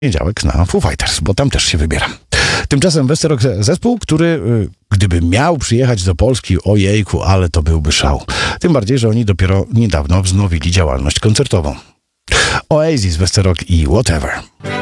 poniedziałek na Foo Fighters, bo tam też się wybieram. Tymczasem Westerok zespół, który gdyby miał przyjechać do Polski, ojejku, ale to byłby szał. Tym bardziej, że oni dopiero niedawno wznowili działalność koncertową. Oasis, Westerok i Whatever.